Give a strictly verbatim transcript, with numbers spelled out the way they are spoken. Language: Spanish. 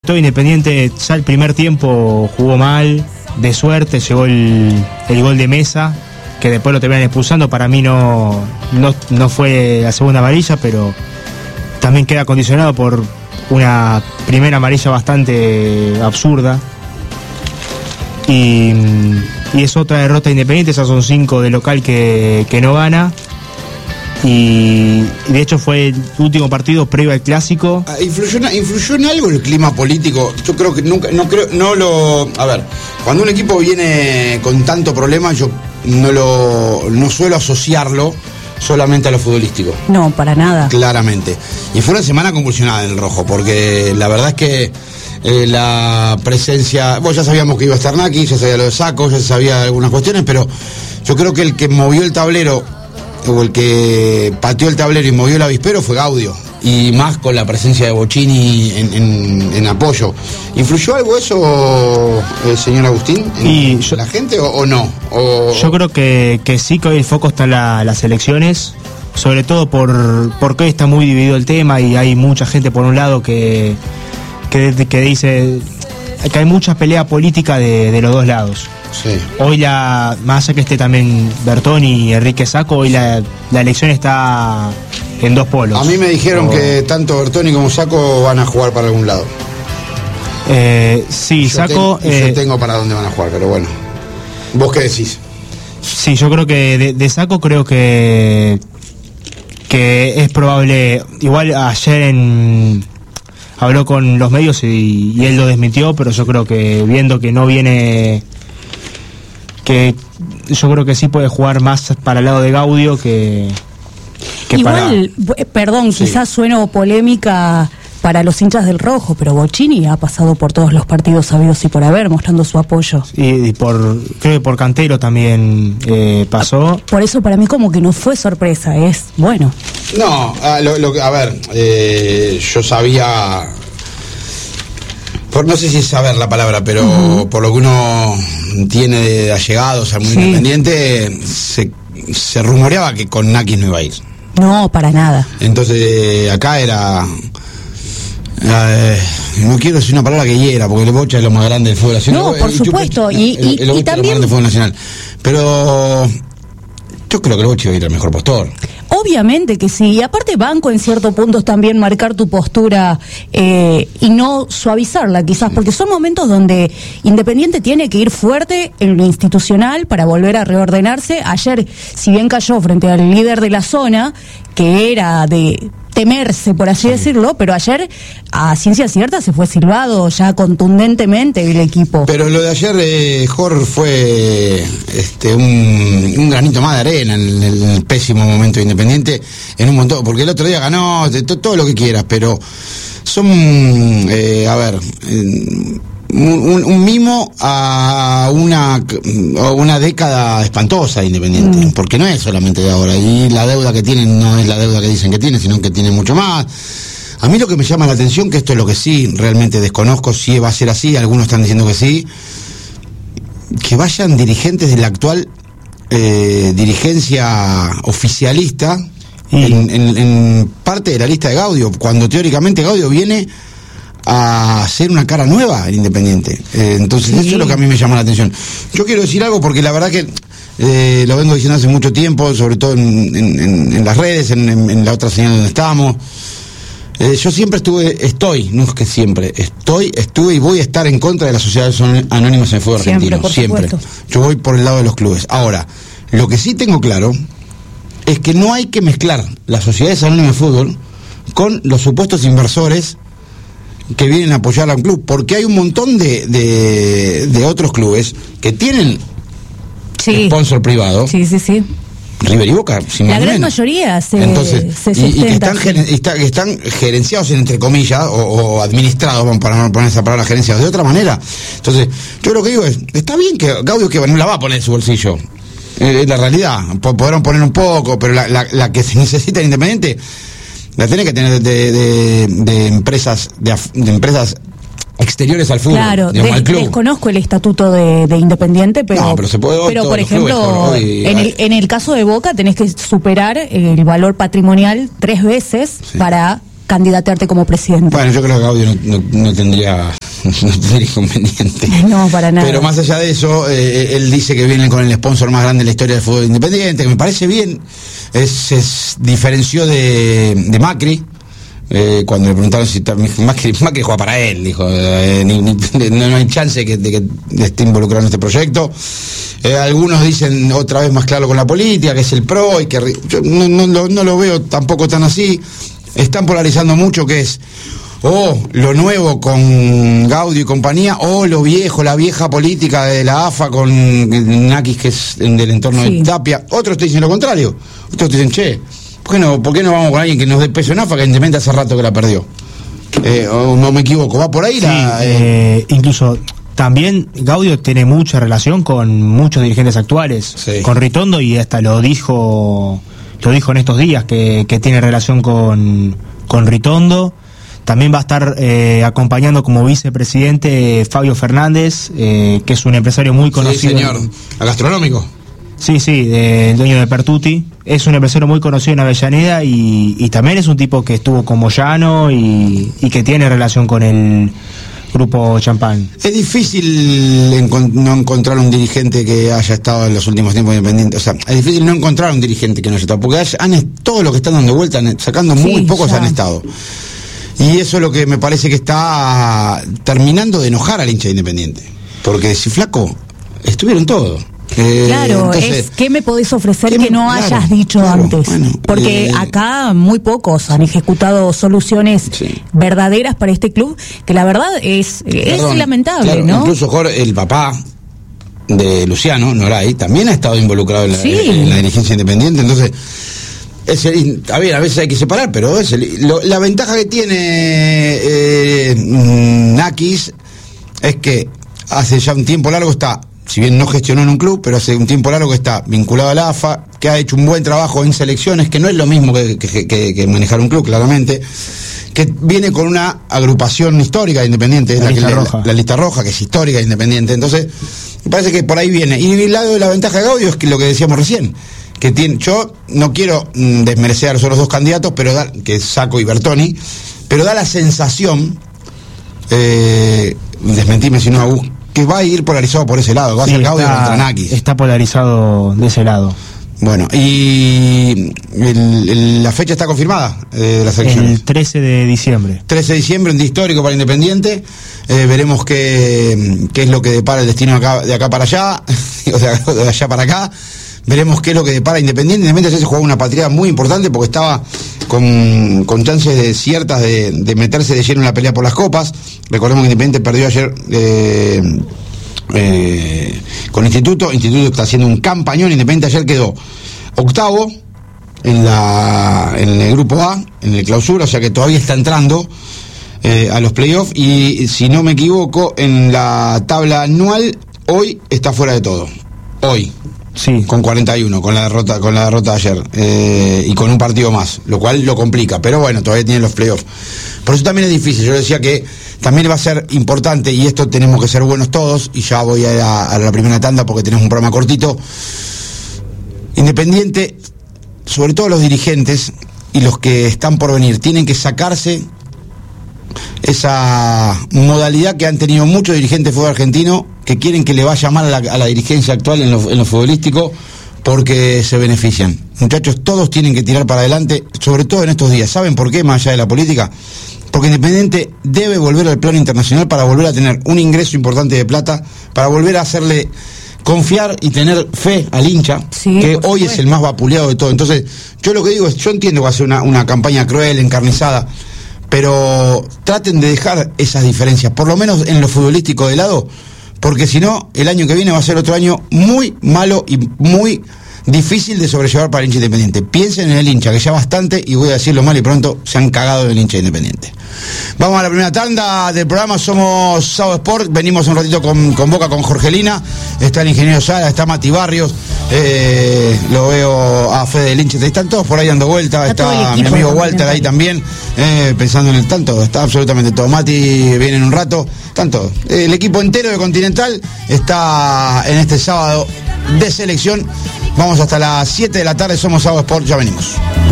gustó Independiente, ya el primer tiempo jugó mal, de suerte, llegó el, el gol de Mesa, que después lo terminan expulsando. Para mí no, no, no fue la segunda amarilla, pero también queda condicionado por una primera amarilla bastante absurda. Y, y es otra derrota Independiente, esas son cinco de local que, que no gana. Y de hecho fue el último partido previo al clásico. ¿Influyó, influyó en algo el clima político? Yo creo que nunca, no creo, no lo. A ver, cuando un equipo viene con tanto problema, yo no lo, no suelo asociarlo solamente a lo futbolístico. No, para nada. Claramente. Y fue una semana convulsionada en el rojo, porque la verdad es que eh, la presencia, bueno, ya sabíamos que iba a estar Naki, ya sabía lo de Saco, ya sabía algunas cuestiones, pero yo creo que el que movió el tablero, o el que pateó el tablero y movió el avispero, fue Gaudio, y más con la presencia de Bocchini en, en, en apoyo. ¿Influyó algo eso, eh, señor Agustín, en, y en yo, la gente o, o no? O, yo creo que, que sí, que hoy el foco está en la, las elecciones, sobre todo por porque hoy está muy dividido el tema y hay mucha gente por un lado que, que, que dice que hay mucha pelea política de, de los dos lados. Sí. Hoy la, más allá que esté también Bertoni y Enrique Sacco, hoy la, la elección está en dos polos. A mí me dijeron o... que tanto Bertoni como Sacco van a jugar para algún lado. Eh, sí, yo Sacco... Ten, eh, yo tengo para dónde van a jugar, pero bueno. ¿Vos qué decís? Sí, yo creo que de, de Sacco creo que que es probable. Igual ayer en habló con los medios y, y él lo desmintió, pero yo creo que viendo que no viene, que yo creo que sí puede jugar más para el lado de Gaudio que, que igual, para... perdón, sí. Quizás sueno polémica para los hinchas del rojo, pero Bocchini ha pasado por todos los partidos sabidos y por haber, mostrando su apoyo. Y, y por, creo que por Cantero también eh, pasó. Por eso para mí como que no fue sorpresa, es bueno. No, a, lo, lo, a ver, eh, yo sabía, por, no sé si es saber la palabra, pero uh-huh. por lo que uno tiene de allegados al muy sí. Independiente, se, se rumoreaba que con Nakis no iba a ir. No, para nada. Entonces acá era... Eh, no quiero decir una palabra que hiera, porque el Bocha es lo más grande del fútbol nacional. No, por supuesto, y, el, el, el y, y también... es lo más grande del fútbol nacional. Pero yo creo que el Bocha iba a ir al mejor postor. Obviamente que sí, y aparte banco en ciertos puntos también marcar tu postura eh, y no suavizarla quizás, porque son momentos donde Independiente tiene que ir fuerte en lo institucional para volver a reordenarse. Ayer, si bien cayó frente al líder de la zona, que era de temerse, por así sí. decirlo, pero ayer a ciencia cierta se fue silbado ya contundentemente el equipo. Pero lo de ayer, eh, Jorge, fue este, un, un granito más de arena en el, en el pésimo momento de Independiente, en un montón, porque el otro día ganó de, todo lo que quieras, pero son, eh, a ver, eh, un, un mimo a una, a una década espantosa de Independiente, mm. porque no es solamente de ahora, y la deuda que tienen no es la deuda que dicen que tienen, sino que tienen mucho más. A mí lo que me llama la atención, que esto es lo que sí realmente desconozco, si va a ser así, algunos están diciendo que sí, que vayan dirigentes de la actual eh, dirigencia oficialista mm. en, en, en parte de la lista de Gaudio, cuando teóricamente Gaudio viene a hacer una cara nueva en Independiente. Eh, entonces sí. Eso es lo que a mí me llama la atención. Yo quiero decir algo porque la verdad que eh, lo vengo diciendo hace mucho tiempo, sobre todo en, en, en las redes, en, en, en la otra señal donde estamos. Eh, yo siempre estuve, estoy, no es que siempre, estoy, estuve y voy a estar en contra de las sociedades anónimas en el fútbol siempre, argentino. Siempre. Supuesto. Yo voy por el lado de los clubes. Ahora, lo que sí tengo claro es que no hay que mezclar las sociedades anónimas de fútbol con los supuestos inversores que vienen a apoyar a un club, porque hay un montón de, de, de otros clubes que tienen sí. sponsor privado. Sí, sí, sí. River y Boca, sin la más gran menos. mayoría se, Entonces, se y, y que están, sí. geren, está, que están gerenciados entre comillas o, o administrados, vamos para no poner esa palabra gerenciados de otra manera. Entonces, yo lo que digo es, está bien que Gaudio que no la va a poner en su bolsillo, eh, es la realidad, podrán poner un poco, pero la, la, la que se necesita en Independiente la tiene que tener de, de, de empresas de, de empresas exteriores al fútbol, claro, digamos, des, al club. Desconozco el estatuto de, de Independiente, pero no, pero, se puede pero por ejemplo, hoy, en, el, en el caso de Boca tenés que superar el valor patrimonial tres veces sí. para candidatearte como presidente. Bueno, yo creo que Gaudio no, no, no tendría no tendría inconveniente. No, para nada. Pero más allá de eso, eh, él dice que viene con el sponsor más grande de la historia del fútbol independiente, que me parece bien. Es, es diferenció de, de Macri. Eh, cuando le preguntaron si Macri, Macri juega para él, dijo, eh, ni, ni, no, no hay chance de que, de que esté involucrado en este proyecto. Eh, algunos dicen otra vez más claro con la política, que es el pro, y que yo no, no, no, no lo veo tampoco tan así. Están polarizando mucho, que es o lo nuevo con Gaudio y compañía, o lo viejo, la vieja política de la A F A con Nakis, que es del entorno sí. de Tapia. Otros te dicen lo contrario. Otros te dicen, che, ¿por qué no, por qué no vamos con alguien que nos dé peso en A F A, que Independiente hace rato que la perdió? Eh, o no me equivoco, ¿va por ahí? Sí, la, eh... Eh, incluso también Gaudio tiene mucha relación con muchos dirigentes actuales, sí. con Ritondo, y hasta lo dijo lo dijo en estos días, que, que tiene relación con, con Ritondo. También va a estar eh, acompañando como vicepresidente Fabio Fernández, eh, que es un empresario muy conocido. Sí, señor, ¿a gastronómico? Sí, sí, de, el dueño de Pertuti. Es un empresario muy conocido en Avellaneda, y, y también es un tipo que estuvo con Moyano y, y que tiene relación con el grupo Champán. Es difícil encon- no encontrar un dirigente que haya estado en los últimos tiempos independientes. O sea, es difícil no encontrar un dirigente que no haya estado, porque hay, han, todos los que están dando vuelta, sacando sí, muy pocos ya. han estado. Y eso es lo que me parece que está terminando de enojar al hincha de Independiente. Porque si flaco, estuvieron todos. Eh, claro, entonces, es ¿qué me podés ofrecer que no claro, hayas dicho claro, antes? Bueno, porque eh, acá muy pocos han ejecutado soluciones sí. verdaderas para este club, que la verdad es, Perdón, es lamentable, claro, ¿no? Incluso Jorge, el papá de Luciano Noray también ha estado involucrado en la, sí. en la dirigencia independiente, entonces es el, a ver, a veces hay que separar, pero es el, lo, la ventaja que tiene eh, Nakis es que hace ya un tiempo largo está, si bien no gestionó en un club, pero hace un tiempo largo que está vinculado a la A F A, que ha hecho un buen trabajo en selecciones, que no es lo mismo que, que, que, que manejar un club, claramente, que viene con una agrupación histórica de Independiente, la, la, lista que, roja. La, la lista roja, que es histórica de Independiente, entonces me parece que por ahí viene. Y el lado de la ventaja de Gaudio es que lo que decíamos recién, que tiene, yo no quiero mm, desmerecer a los otros dos candidatos, pero da, que es Sacco y Bertoni, pero da la sensación, eh, desmentime si no, Agus, que va a ir polarizado por ese lado, va sí, a ser Gaudio contra Nakis. Está polarizado de ese lado. Bueno, y el, el, la fecha está confirmada eh, de las elecciones. El trece de diciembre. trece de diciembre, un día histórico para Independiente. Eh, veremos qué, qué es lo que depara el destino acá, de acá para allá, o sea, de allá para acá. Veremos qué es lo que depara Independiente. Independiente se jugaba una partida muy importante porque estaba con, con chances de, ciertas de, de meterse de lleno en la pelea por las copas. Recordemos que Independiente perdió ayer eh, eh, con Instituto. Instituto está haciendo un campañón. Independiente ayer quedó octavo en, la, en el grupo A, en el clausura, o sea que todavía está entrando eh, a los playoffs. Y si no me equivoco, en la tabla anual hoy está fuera de todo. Hoy. Sí. Con cuarenta y uno, con la derrota, con la derrota de ayer, eh, y con un partido más, lo cual lo complica, pero bueno, todavía tiene los playoffs. Por eso también es difícil. Yo decía que también va a ser importante, y esto tenemos que ser buenos todos, y ya voy a ir a, a la primera tanda porque tenemos un programa cortito. Independiente, sobre todo los dirigentes y los que están por venir, tienen que sacarse esa modalidad que han tenido muchos dirigentes de fútbol argentino, que quieren que le vaya mal a la, a la dirigencia actual en lo, en lo futbolístico porque se benefician. Muchachos, todos tienen que tirar para adelante, sobre todo en estos días. ¿Saben por qué? Más allá de la política, porque Independiente debe volver al plano internacional para volver a tener un ingreso importante de plata, para volver a hacerle confiar y tener fe al hincha, sí, que hoy es el más vapuleado de todo. Entonces, yo lo que digo es, yo entiendo que va a ser una, una campaña cruel, encarnizada, pero traten de dejar esas diferencias, por lo menos en lo futbolístico de lado, porque si no, el año que viene va a ser otro año muy malo y muy difícil de sobrellevar para el hincha Independiente. Piensen en el hincha, que ya bastante, y voy a decirlo mal y pronto, se han cagado del hincha Independiente. Vamos a la primera tanda del programa. Somos Sábado Sport, venimos un ratito con, con Boca, con Jorgelina, está el ingeniero Sala, está Mati Barrios, eh, lo veo a Fede del Hincha, están todos por ahí dando vuelta, está, está mi amigo Walter ahí también, eh, pensando en el tanto, está absolutamente todo. Mati viene en un rato, están todos. El equipo entero de Continental está en este sábado de selección. Vamos hasta las siete de la tarde, somos Sábado Sport, ya venimos.